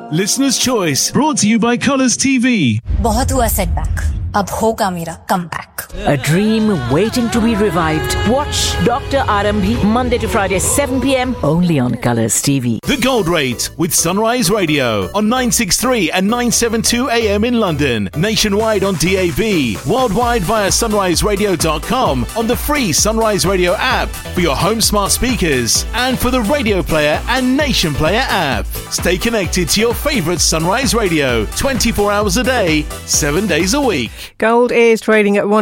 Listener's Choice, brought to you by Colours TV. बहुत हुआ setback. अब होगा मेरा comeback. A dream waiting to be revived. Watch Dr. Arambhi Monday to Friday 7 p.m. only on Colours TV. The Gold Rate with Sunrise Radio on 963 and 972 AM in London, nationwide on DAB, worldwide via sunriseradio.com, on the free Sunrise Radio app for your home smart speakers and for the Radio Player and Nation Player app. Stay connected to your favourite Sunrise Radio 24 hours a day, 7 days a week. Gold is trading at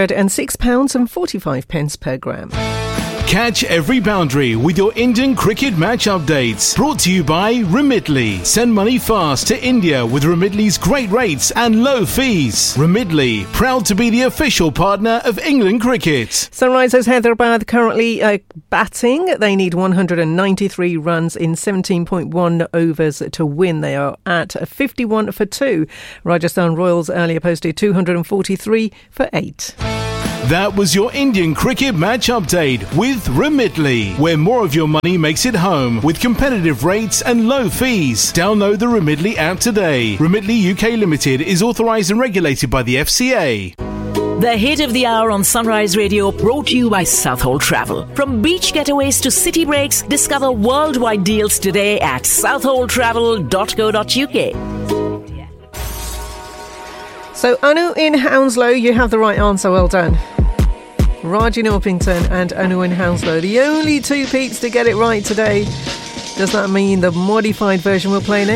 £106.45 per gram. Catch every boundary with your Indian cricket match updates. Brought to you by Remitly. Send money fast to India with Remitly's great rates and low fees. Remitly, proud to be the official partner of England cricket. Sunrisers Hyderabad currently batting. They need 193 runs in 17.1 overs to win. They are at 51 for 2. Rajasthan Royals earlier posted 243 for 8. That was your Indian cricket match update with Remitly, where more of your money makes it home with competitive rates and low fees. Download the Remitly app today. Remitly UK Limited is authorised and regulated by the FCA. The hit of the hour on Sunrise Radio, brought to you by Southall Travel. From beach getaways to city breaks, discover worldwide deals today at southalltravel.co.uk. So, Anu in Hounslow, you have the right answer. Well done. Raj in Orpington and Anu in Hounslow, the only two Pete's to get it right today. Does that mean the modified version will play next?